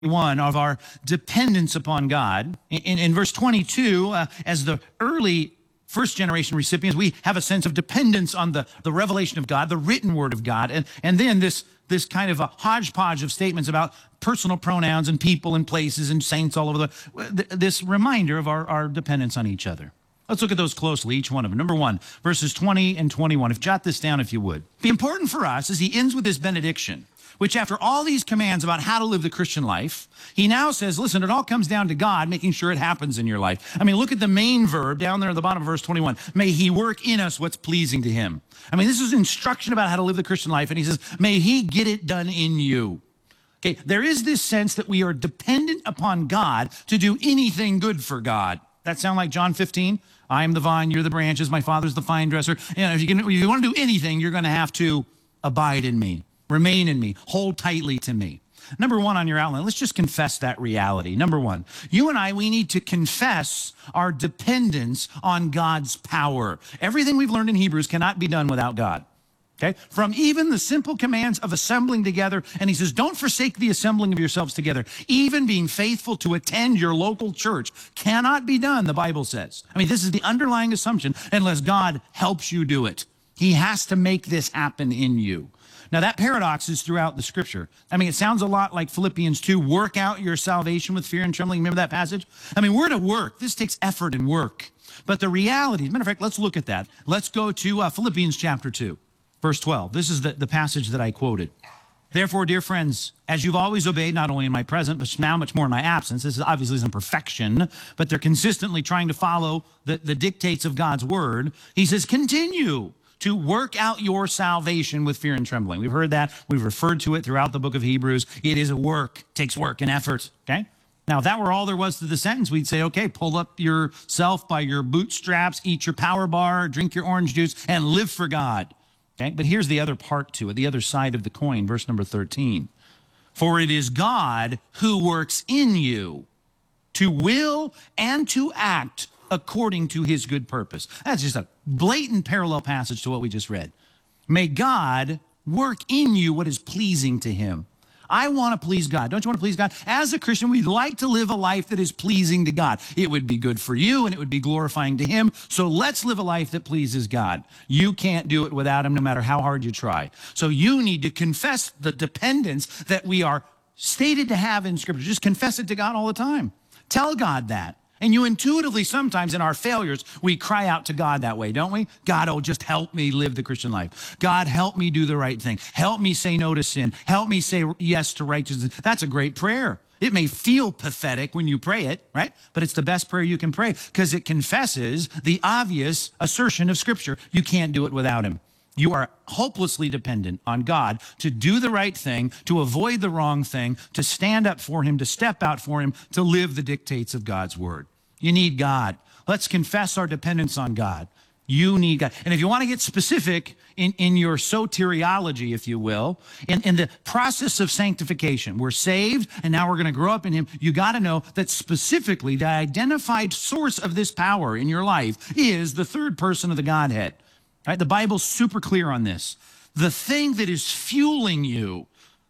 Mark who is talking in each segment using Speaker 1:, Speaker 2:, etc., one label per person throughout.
Speaker 1: one of our dependence upon God. In verse 22, as the early first generation recipients, we have a sense of dependence on the revelation of God, the written word of God. And then this kind of a hodgepodge of statements about personal pronouns and people and places and saints all over this reminder of our dependence on each other. Let's look at those closely, each one of them. Number one, verses 20 and 21. Jot this down if you would. The important for us is he ends with this benediction, which after all these commands about how to live the Christian life, he now says, listen, it all comes down to God making sure it happens in your life. I mean, look at the main verb down there at the bottom of verse 21. May he work in us what's pleasing to him. I mean, this is instruction about how to live the Christian life, and he says, may he get it done in you. Okay, there is this sense that we are dependent upon God to do anything good for God. That sound like John 15? I am the vine, you're the branches, my Father's the vine dresser. You know, if you want to do anything, you're going to have to abide in me. Remain in me. Hold tightly to me. Number one on your outline, let's just confess that reality. Number one, you and I, we need to confess our dependence on God's power. Everything we've learned in Hebrews cannot be done without God. Okay? From even the simple commands of assembling together, and he says, don't forsake the assembling of yourselves together. Even being faithful to attend your local church cannot be done, the Bible says. I mean, this is the underlying assumption, unless God helps you do it. He has to make this happen in you. Now, that paradox is throughout the scripture. I mean, it sounds a lot like Philippians 2, work out your salvation with fear and trembling. Remember that passage? I mean, we're to work. This takes effort and work. But the reality, as a matter of fact, let's look at that. Let's go to Philippians chapter 2, verse 12. This is the passage that I quoted. Therefore, dear friends, as you've always obeyed, not only in my presence, but now much more in my absence, this obviously isn't perfection, but they're consistently trying to follow the dictates of God's word. He says, continue to work out your salvation with fear and trembling. We've heard that. We've referred to it throughout the book of Hebrews. It is a work. It takes work and effort, okay? Now, if that were all there was to the sentence, we'd say, okay, pull up yourself by your bootstraps, eat your power bar, drink your orange juice, and live for God, okay? But here's the other part to it, the other side of the coin, verse number 13. For it is God who works in you to will and to act according to his good purpose. That's just a blatant parallel passage to what we just read. May God work in you what is pleasing to him. I want to please God. Don't you want to please God? As a Christian, we'd like to live a life that is pleasing to God. It would be good for you and it would be glorifying to him. So let's live a life that pleases God. You can't do it without him no matter how hard you try. So you need to confess the dependence that we are stated to have in Scripture. Just confess it to God all the time. Tell God that. And you intuitively, sometimes in our failures, we cry out to God that way, don't we? God, oh, just help me live the Christian life. God, help me do the right thing. Help me say no to sin. Help me say yes to righteousness. That's a great prayer. It may feel pathetic when you pray it, right? But it's the best prayer you can pray because it confesses the obvious assertion of Scripture. You can't do it without him. You are hopelessly dependent on God to do the right thing, to avoid the wrong thing, to stand up for him, to step out for him, to live the dictates of God's word. You need God. Let's confess our dependence on God. You need God. And if you want to get specific in your soteriology, if you will, in the process of sanctification, we're saved and now we're going to grow up in him. You got to know that specifically the identified source of this power in your life is the third person of the Godhead. Right? The Bible's super clear on this. The thing that is fueling you,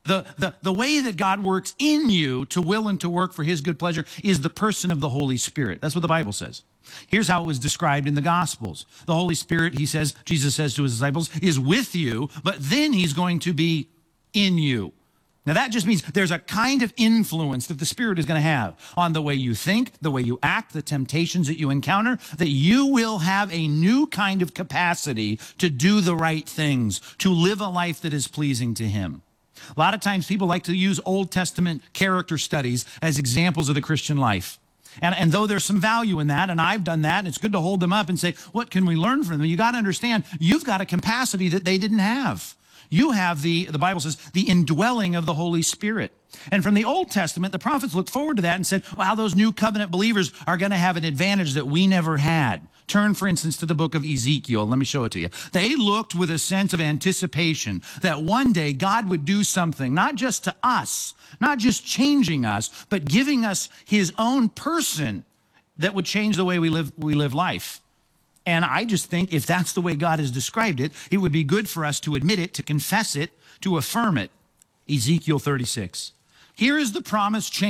Speaker 1: the way that God works in you to will and to work for his good pleasure is the person of the Holy Spirit. That's what the Bible says. Here's how it was described in the Gospels. The Holy Spirit, Jesus says to his disciples, is with you, but then he's going to be in you. Now that just means there's a kind of influence that the Spirit is going to have on the way you think, the way you act, the temptations that you encounter, that you will have a new kind of capacity to do the right things, to live a life that is pleasing to him. A lot of times people like to use Old Testament character studies as examples of the Christian life. And though there's some value in that, and I've done that, and it's good to hold them up and say, what can we learn from them? You got to understand, you've got a capacity that they didn't have. You have the Bible says, the indwelling of the Holy Spirit. And from the Old Testament, the prophets looked forward to that and said, wow, those new covenant believers are going to have an advantage that we never had. Turn, for instance, to the book of Ezekiel. Let me show it to you. They looked with a sense of anticipation that one day God would do something, not just to us, not just changing us, but giving us his own person that would change the way we live life. And I just think if that's the way God has described it, it would be good for us to admit it, to confess it, to affirm it. Ezekiel 36. Here is the promise